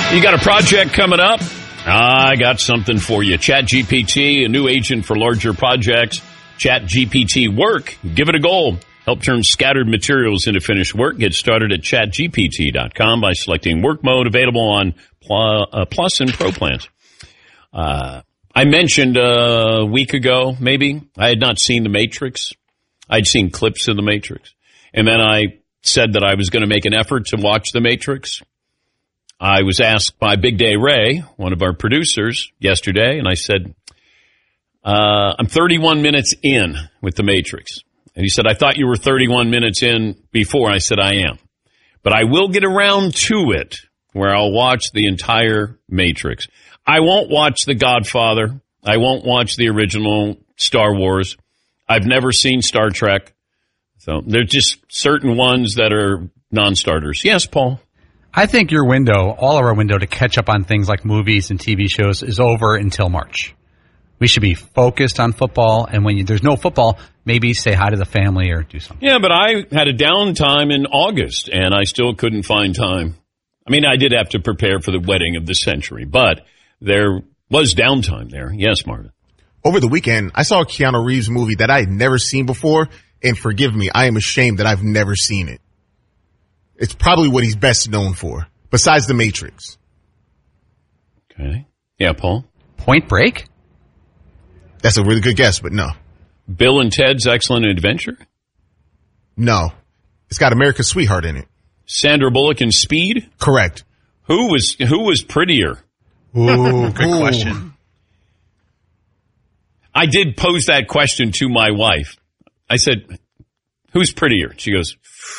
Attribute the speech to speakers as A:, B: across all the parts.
A: You got a project coming up? I got something for you. ChatGPT, a new agent for larger projects. ChatGPT Work. Give it a go. Help turn scattered materials into finished work. Get started at chatgpt.com by selecting work mode, available on Plus and Pro plans. I mentioned a week ago, maybe, I had not seen The Matrix. I'd seen clips of The Matrix. And then I said that I was going to make an effort to watch The Matrix. I was asked by Big Day Ray, one of our producers, yesterday, and I said, I'm 31 minutes in with The Matrix. And he said, I thought you were 31 minutes in before. I said, I am. But I will get around to it where I'll watch the entire Matrix. I won't watch The Godfather. I won't watch the original Star Wars. I've never seen Star Trek. So there's just certain ones that are non-starters. Yes, Paul?
B: I think your window, all of our window to catch up on things like movies and TV shows is over until March. We should be focused on football, and when there's no football, maybe say hi to the family or do something.
A: Yeah, but I had a downtime in August, and I still couldn't find time. I mean, I did have to prepare for the wedding of the century, but there was downtime there. Yes, Marvin.
C: Over the weekend, I saw a Keanu Reeves movie that I had never seen before, and forgive me, I am ashamed that I've never seen it. It's probably what he's best known for, besides The Matrix.
A: Okay. Yeah, Paul?
B: Point Break?
C: That's a really good guess, but no.
A: Bill and Ted's Excellent Adventure?
C: No. It's got America's Sweetheart in it.
A: Sandra Bullock in Speed?
C: Correct.
A: Who was prettier?
B: Ooh, good question.
A: I did pose that question to my wife. I said, who's prettier? She goes,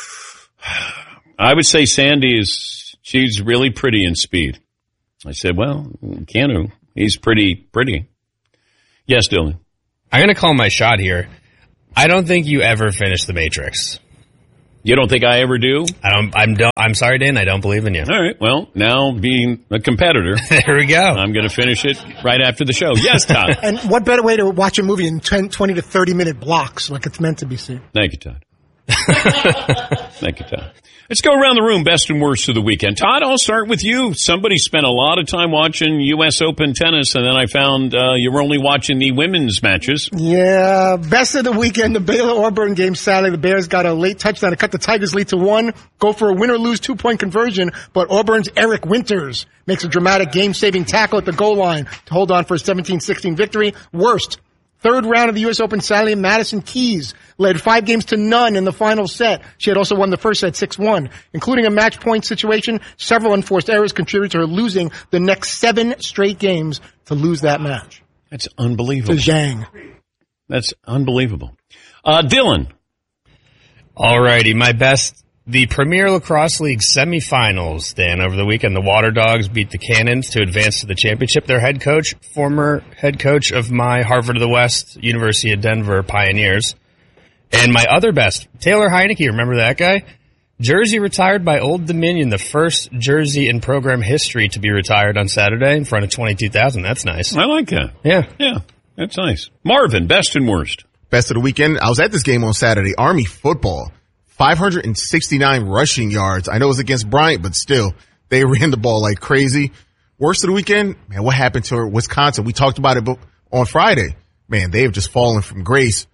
A: I would say she's really pretty in Speed. I said, well, Keanu, he's pretty. Yes, Dylan.
D: I'm going to call my shot here. I don't think you ever finish The Matrix.
A: You don't think I ever do?
D: I'm sorry, Dan. I don't believe in you.
A: All right. Well, now being a competitor,
D: there we go.
A: I'm going to finish it right after the show. Yes, Todd.
E: And what better way to watch a movie in 20 to 30-minute blocks like it's meant to be seen?
A: Thank you, Todd. Thank you, Todd. Let's go around the room, best and worst of the weekend. Todd, I'll start with you. Somebody spent a lot of time watching U.S. Open tennis, and then I found you were only watching the women's matches.
E: Yeah, best of the weekend, the Baylor-Auburn game Saturday. The Bears got a late touchdown to cut the Tigers' lead to 1, go for a win-or-lose 2-point conversion, but Auburn's Eric Winters makes a dramatic game-saving tackle at the goal line to hold on for a 17-16 victory. Worst. Third round of the U.S. Open Saturday, Madison Keys led 5-0 in the final set. She had also won the first set 6-1. Including a match point situation, several unforced errors contributed to her losing the next 7 straight games to lose that match.
A: That's unbelievable.
E: Zhang.
A: That's unbelievable. Dylan.
D: All righty, my best. The Premier Lacrosse League semifinals, Dan, over the weekend. The Water Dogs beat the Cannons to advance to the championship. Their head coach, former head coach of my Harvard of the West, University of Denver Pioneers. And my other best, Taylor Heineke, remember that guy? Jersey retired by Old Dominion, the first jersey in program history to be retired on Saturday in front of 22,000. That's nice.
A: I like that.
D: Yeah.
A: Yeah, that's nice. Marvin, best and worst.
C: Best of the weekend, I was at this game on Saturday, Army football. 569 rushing yards. I know it was against Bryant, but still, they ran the ball like crazy. Worst of the weekend, man, what happened to Wisconsin? We talked about it on Friday. Man, they have just fallen from grace.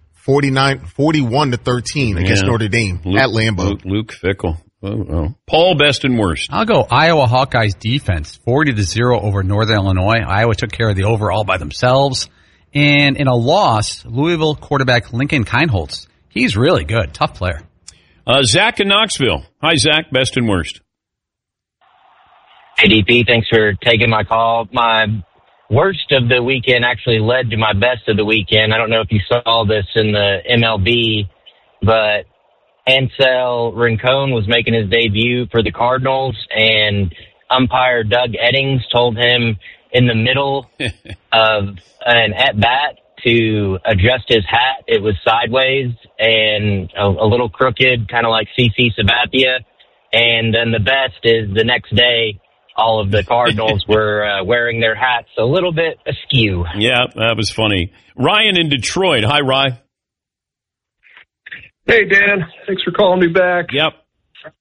C: 41-13 against Notre Dame at Lambeau.
A: Luke Fickell. Oh. Paul, best and worst.
B: I'll go Iowa Hawkeyes defense, 40-0 over Northern Illinois. Iowa took care of the overall by themselves. And in a loss, Louisville quarterback Lincoln Kienholz. He's really good. Tough player.
A: Zach in Knoxville. Hi, Zach. Best and worst.
F: Hey, DP. Thanks for taking my call. My worst of the weekend actually led to my best of the weekend. I don't know if you saw this in the MLB, but Ansel Rincon was making his debut for the Cardinals, and umpire Doug Eddings told him in the middle of an at-bat to adjust his hat. It was sideways and a little crooked, kind of like CC Sabathia. And then the best is the next day, all of the Cardinals were wearing their hats a little bit askew.
A: Yeah, that was funny. Ryan in Detroit. Hi, Ryan.
G: Hey, Dan. Thanks for calling me back.
A: Yep.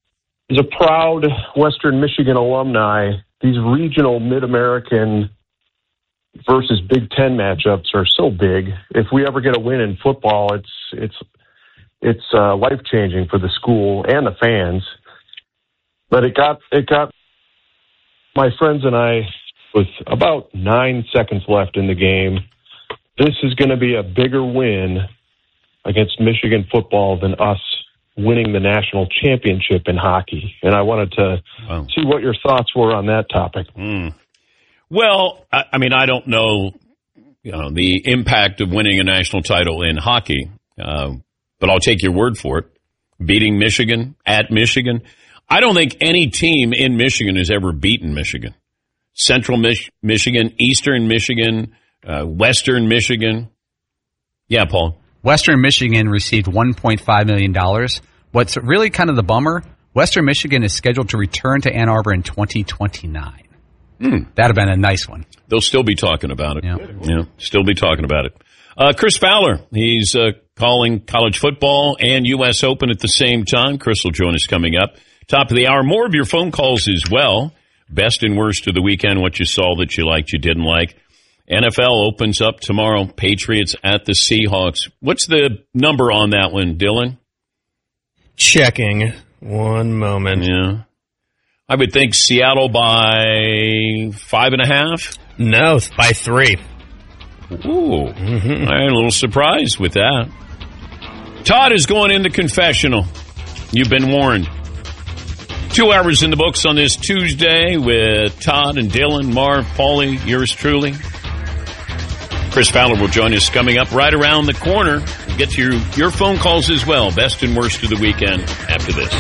G: As a proud Western Michigan alumni, these regional Mid-American versus Big Ten matchups are so big. If we ever get a win in football, it's life-changing for the school and the fans. But it got my friends and I with about 9 seconds left in the game. This is going to be a bigger win against Michigan football than us winning the national championship in hockey. And I wanted to see what your thoughts were on that topic.
A: Well, I mean, I don't know, the impact of winning a national title in hockey, but I'll take your word for it. Beating Michigan at Michigan. I don't think any team in Michigan has ever beaten Michigan. Central Michigan, Eastern Michigan, Western Michigan. Yeah, Paul.
B: Western Michigan received $1.5 million. What's really kind of the bummer, Western Michigan is scheduled to return to Ann Arbor in 2029. That'd have been a nice one.
A: They'll still be talking about it.
B: Yeah,
A: still be talking about it. Chris Fowler, he's calling college football and U.S. Open at the same time. Chris will join us coming up. Top of the hour. More of your phone calls as well. Best and worst of the weekend, what you saw that you liked, you didn't like. NFL opens up tomorrow. Patriots at the Seahawks. What's the number on that one, Dylan?
D: Checking. One moment.
A: Yeah. I would think Seattle by 5.5.
D: No, by 3.
A: Ooh. I'm a little surprised with that. Todd is going into confessional. You've been warned. 2 hours in the books on this Tuesday with Todd and Dylan, Marv, Paulie, yours truly. Chris Fowler will join us coming up right around the corner. We'll get to your phone calls as well. Best and worst of the weekend after this.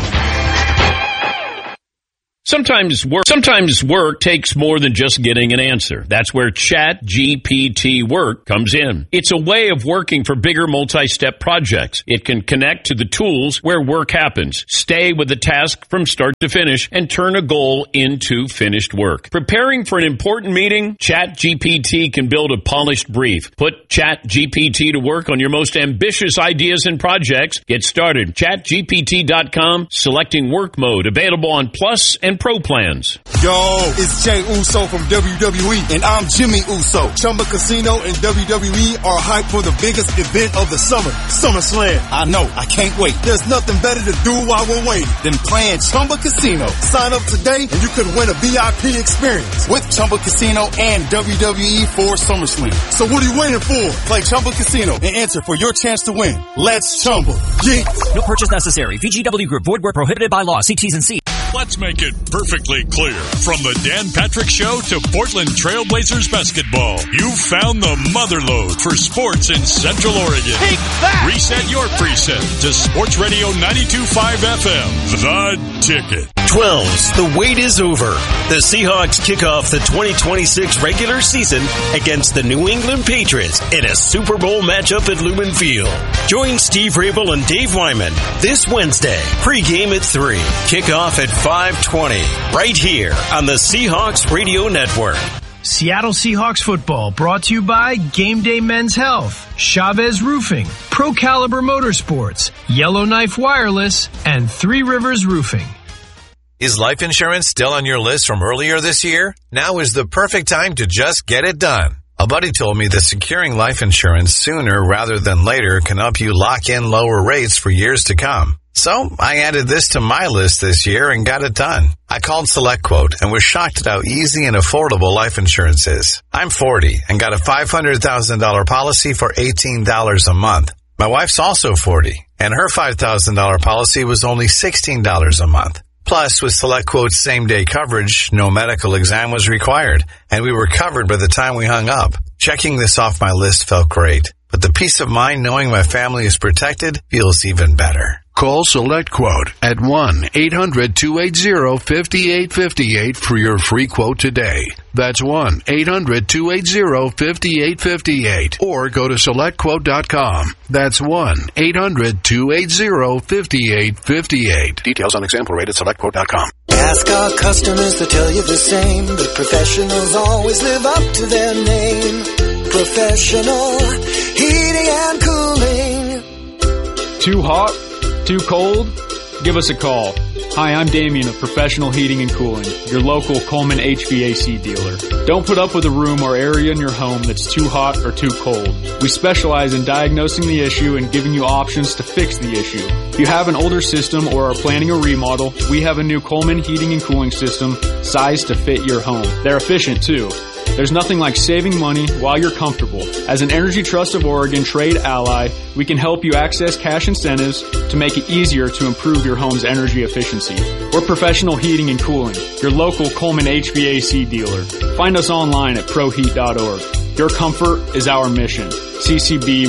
A: Sometimes work takes more than just getting an answer. That's where ChatGPT Work comes in. It's a way of working for bigger multi-step projects. It can connect to the tools where work happens, stay with the task from start to finish, and turn a goal into finished work. Preparing for an important meeting? ChatGPT can build a polished brief. Put ChatGPT to work on your most ambitious ideas and projects. Get started. ChatGPT.com, selecting work mode, available on Plus and Pro plans.
H: Yo, it's Jay Uso from WWE, and I'm Jimmy Uso. Chumba Casino and WWE are hyped for the biggest event of the summer, SummerSlam. I know, I can't wait. There's nothing better to do while we're waiting than playing Chumba Casino. Sign up today and you could win a VIP experience with Chumba Casino and WWE for SummerSlam. So what are you waiting for? Play Chumba Casino and enter for your chance to win. Let's Chumba. Yeah.
I: No purchase necessary. VGW Group. Void where prohibited by law. See T's and C's.
J: Let's make it perfectly clear. From the Dan Patrick Show to Portland Trailblazers basketball, you found the motherlode for sports in Central Oregon.
K: Take that!
J: Reset your preset to Sports Radio 92.5 FM. The Ticket.
L: 12s, the wait is over. The Seahawks kick off the 2026 regular season against the New England Patriots in a Super Bowl matchup at Lumen Field. Join Steve Rabel and Dave Wyman this Wednesday. Pre-game at 3. Kickoff at 5:20. Right here on the Seahawks Radio Network.
M: Seattle Seahawks football brought to you by Game Day Men's Health, Chavez Roofing, Pro Caliber Motorsports, Yellowknife Wireless, and Three Rivers Roofing.
N: Is life insurance still on your list from earlier this year? Now is the perfect time to just get it done. A buddy told me that securing life insurance sooner rather than later can help you lock in lower rates for years to come. So I added this to my list this year and got it done. I called SelectQuote and was shocked at how easy and affordable life insurance is. I'm 40 and got a $500,000 policy for $18 a month. My wife's also 40 and her $5,000 policy was only $16 a month. Plus, with SelectQuote's same-day coverage, no medical exam was required, and we were covered by the time we hung up. Checking this off my list felt great, but the peace of mind knowing my family is protected feels even better.
O: Call SelectQuote at 1-800-280-5858 for your free quote today. That's 1-800-280-5858. Or go to SelectQuote.com. That's 1-800-280-5858. Details on example rate at SelectQuote.com.
P: Ask our customers to tell you the same. The professionals always live up to their name. Professional Heating and Cooling.
Q: Too hot? Too cold? Give us a call.
K: Hi, I'm Damien of Professional Heating and Cooling, your local Coleman HVAC dealer. Don't put up with a room or area in your home that's too hot or too cold. We specialize in diagnosing the issue and giving you options to fix the issue. If you have an older system or are planning a remodel, we have a new Coleman Heating and Cooling system sized to fit your home. They're efficient too. There's nothing like saving money while you're comfortable. As an Energy Trust of Oregon trade ally, we can help you access cash incentives to make it easier to improve your home's energy efficiency. We're Professional Heating and Cooling, your local Coleman HVAC dealer. Find us online at proheat.org. Your comfort is our mission. CCB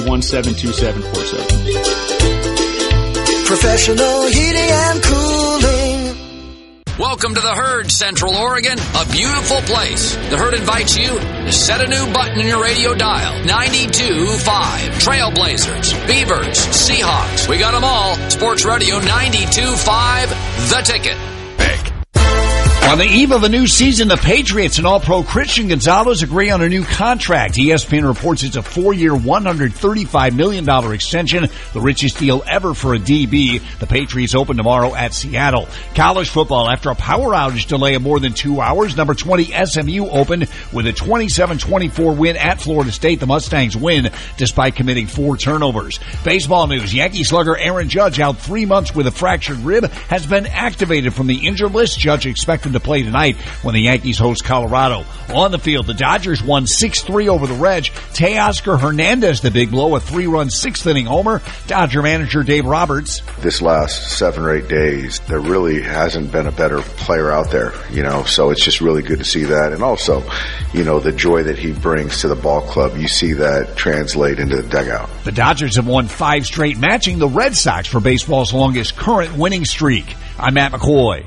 K: 172747.
P: Professional Heating and Cooling.
Q: Welcome to the Herd, Central Oregon, a beautiful place. The Herd invites you to set a new button in your radio dial. 92.5. Trailblazers, Beavers, Seahawks. We got them all. Sports Radio 92.5. The Ticket.
R: On the eve of a new season, the Patriots and All-Pro Christian Gonzalez agree on a new contract. ESPN reports it's a 4-year, $135 million extension, the richest deal ever for a DB. The Patriots open tomorrow at Seattle. College football, after a power outage delay of more than 2 hours, number 20 SMU opened with a 27-24 win at Florida State. The Mustangs win despite committing 4 turnovers. Baseball news, Yankee slugger Aaron Judge, out 3 months with a fractured rib, has been activated from the injured list. Judge expected to play tonight when the Yankees host Colorado. On the field, the Dodgers won 6-3 over the Reds. Teoscar Hernandez, the big blow, a 3-run 6th-inning homer. Dodger manager Dave Roberts.
S: This last 7 or 8 days, there really hasn't been a better player out there, so it's just really good to see that. And also, the joy that he brings to the ball club, you see that translate into the dugout.
R: The Dodgers have won 5 straight, matching the Red Sox for baseball's longest current winning streak. I'm Matt McCoy.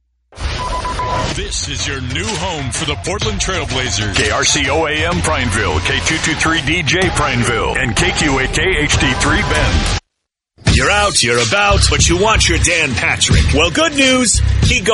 J: This is your new home for the Portland Trailblazers.
T: KRCO-AM Prineville, K223DJ Prineville, and KQAK HD3 Bend.
L: You're out, you're about, but you want your Dan Patrick. Well, good news. He goes